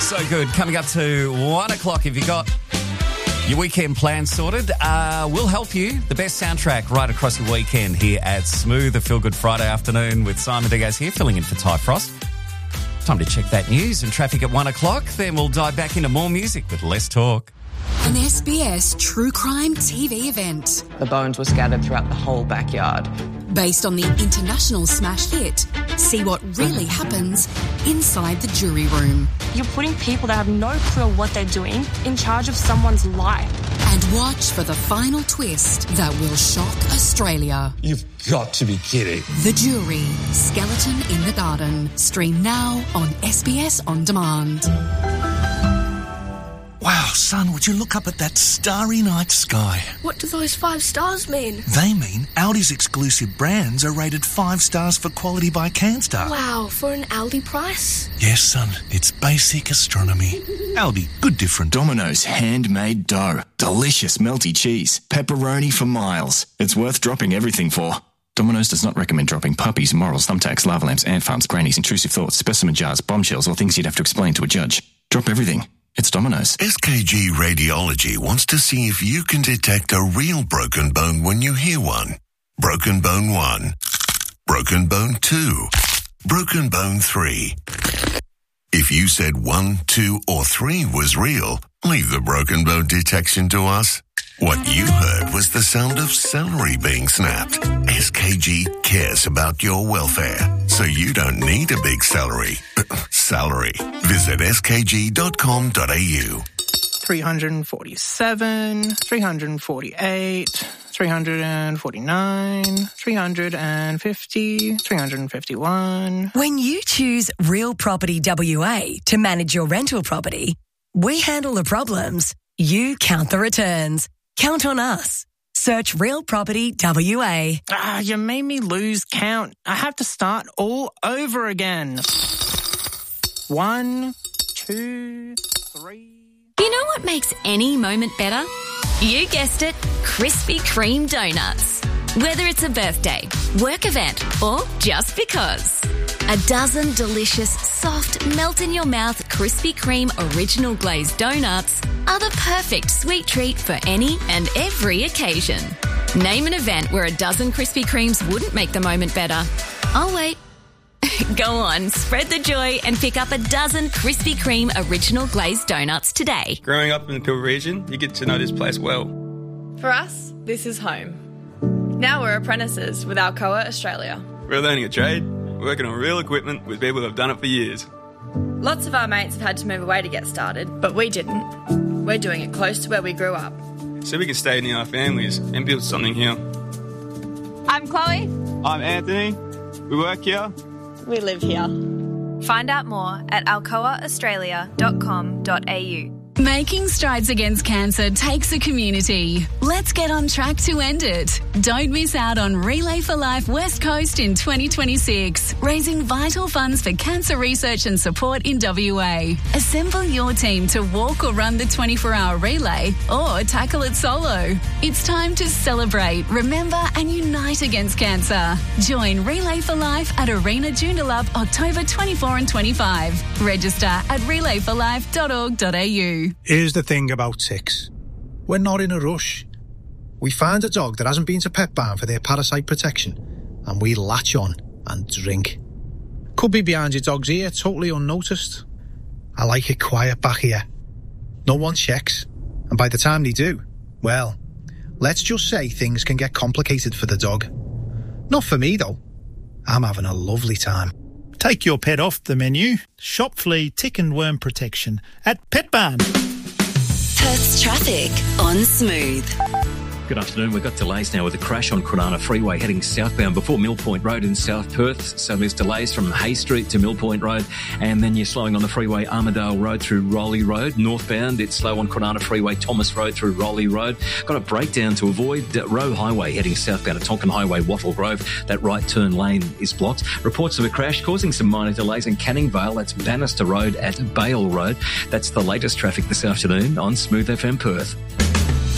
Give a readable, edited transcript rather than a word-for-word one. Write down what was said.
So good. Coming up to 1 o'clock, if you got your weekend plans sorted, we'll help you. The best soundtrack right across your weekend here at Smooth, a Feel Good Friday afternoon with Simon Diaz here, filling in for Ty Frost. Time to check that news and traffic at 1 o'clock. Then we'll dive back into more music with less talk. An SBS true crime TV event. The bones were scattered throughout the whole backyard. Based on the international smash hit, see what really happens inside the jury room. You're putting people that have no clue what they're doing in charge of someone's life. And watch for the final twist that will shock Australia. You've got to be kidding. The Jury, Skeleton in the Garden. Stream now on SBS On Demand. Wow, son, would you look up at that starry night sky? What do those 5 stars mean? They mean Aldi's exclusive brands are rated 5 stars for quality by CanStar. Wow, for an Aldi price? Yes, son, it's basic astronomy. Aldi, good different. Domino's handmade dough. Delicious melty cheese. Pepperoni for miles. It's worth dropping everything for. Domino's does not recommend dropping puppies, morals, thumbtacks, lava lamps, ant farms, grannies, intrusive thoughts, specimen jars, bombshells, or things you'd have to explain to a judge. Drop everything. It's Domino's. SKG Radiology wants to see if you can detect a real broken bone when you hear one. Broken bone 1. Broken bone 2. Broken bone 3. If you said 1, 2, or 3 was real, leave the broken bone detection to us. What you heard was the sound of celery being snapped. SKG cares about your welfare, so you don't need a big salary. Visit skg.com.au. 347, 348, 349, 350, 351. When you choose Real Property WA to manage your rental property, we handle the problems, you count the returns. Count on us. Search Real Property WA. You made me lose count. I have to start all over again. 1, 2, 3... You know what makes any moment better? You guessed it, Krispy Kreme donuts. Whether it's a birthday, work event, or just because. A dozen delicious, soft, melt-in-your-mouth Krispy Kreme original glazed donuts are the perfect sweet treat for any and every occasion. Name an event where a dozen Krispy Kremes wouldn't make the moment better. I'll wait. Go on, spread the joy and pick up a dozen Krispy Kreme original glazed donuts today. Growing up in the Pilbara region, you get to know this place well. For us, this is home. Now we're apprentices with Alcoa Australia. We're learning a trade, working on real equipment with people that have done it for years. Lots of our mates have had to move away to get started, but we didn't. We're doing it close to where we grew up. So we can stay near our families and build something here. I'm Chloe. I'm Anthony. We work here. We live here. Find out more at alcoaaustralia.com.au. Making strides against cancer takes a community. Let's get on track to end it. Don't miss out on Relay for Life West Coast in 2026, raising vital funds for cancer research and support in WA. Assemble your team to walk or run the 24-hour relay or tackle it solo. It's time to celebrate, remember and unite against cancer. Join Relay for Life at Arena Joondalup October 24 and 25. Register at relayforlife.org.au. Here's the thing about ticks. We're not in a rush. We find a dog that hasn't been to Pet Barn for their parasite protection, and we latch on and drink. Could be behind your dog's ear, totally unnoticed. I like it quiet back here. No one checks, and by the time they do, well, let's just say things can get complicated for the dog. Not for me, though. I'm having a lovely time. Take your pet off the menu. Shop flea, tick and worm protection at Pet Barn. Perth's traffic on Smooth. Good afternoon. We've got delays now with a crash on Kwinana Freeway heading southbound before Mill Point Road in South Perth. So there's delays from Hay Street to Mill Point Road, and then you're slowing on the freeway Armidale Road through Rowley Road. Northbound, it's slow on Kwinana Freeway Thomas Road through Rowley Road. Got a breakdown to avoid Roe Highway heading southbound at Tonkin Highway, Wattle Grove. That right turn lane is blocked. Reports of a crash causing some minor delays in Canning Vale. That's Bannister Road at Bale Road. That's the latest traffic this afternoon on Smooth FM Perth.